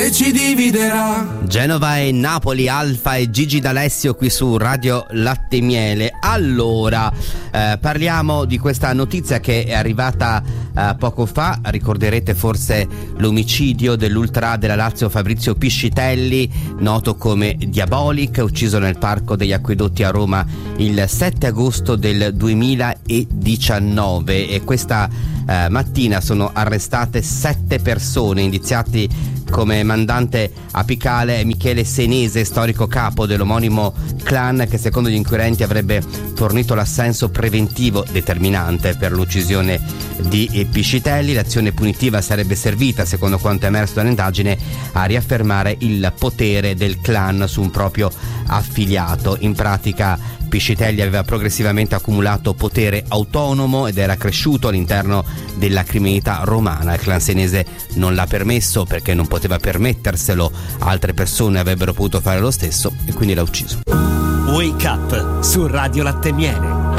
che ci dividerà. Genova e Napoli, Alfa e Gigi D'Alessio qui su Radio Latte e Miele. Allora, parliamo di questa notizia che è arrivata poco fa. Ricorderete forse l'omicidio dell'ultra della Lazio Fabrizio Piscitelli, noto come Diabolic, ucciso nel Parco degli Acquedotti a Roma il 7 agosto del 2019, e questa mattina sono arrestate 7 persone. Indiziati come mandante apicale Michele Senese, storico capo dell'omonimo clan, che secondo gli inquirenti avrebbe fornito l'assenso preventivo determinante per l'uccisione di Piscitelli. L'azione punitiva sarebbe servita, secondo quanto emerso dall'indagine, a riaffermare il potere del clan su un proprio affiliato. In pratica Piscitelli aveva progressivamente accumulato potere autonomo ed era cresciuto all'interno della criminalità romana. Il clan senese non l'ha permesso perché non poteva permetterselo, altre persone avrebbero potuto fare lo stesso e quindi l'ha ucciso. Wake Up su Radio Latte e Miele.